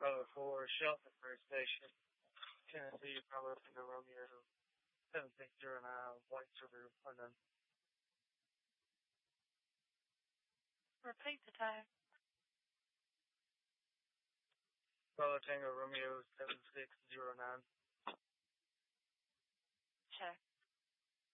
Bravo 4, Shelton First Station, Tennessee, Bravo Tango Romeo 7609, White River, London. Repeat the time. Bravo Tango Romeo 7609. Check.